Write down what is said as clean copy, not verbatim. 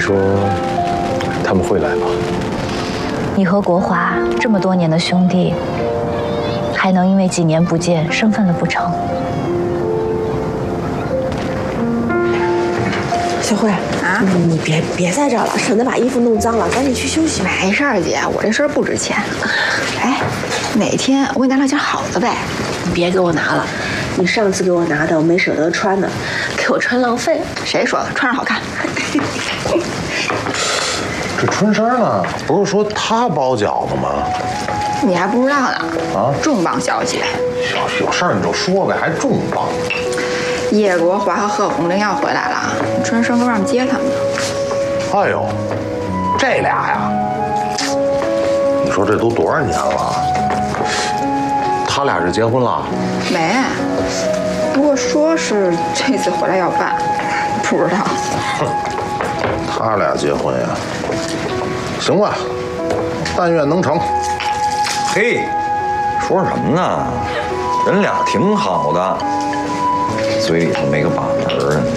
说他们会来吗？ 你和国华这么多年的兄弟，还能因为几年不见生分了不成？ 小慧啊，你别在这儿了，省得把衣服弄脏了，赶紧去休息吧。 没事儿，姐，我这身不值钱。哎，哪天我给你拿两件好的呗？ 你别给我拿了，你上次给我拿的我没舍得穿呢，给我穿浪费。 谁说的？穿上好看。 这春生呢？不是说他包饺子吗？ 你还不知道呢。 啊， 重磅消息！ 有事儿你就说呗，还重磅。 叶国华和贺红玲要回来了，春生都让接他们呢。 哎呦，这俩呀，你说这都多少年了？他俩是结婚了？ 没，不过说是这次回来要办，不知道。 哼，他俩结婚呀？行吧，但愿能成。 嘿，说什么呢？人俩挺好的，嘴里头没个把门啊。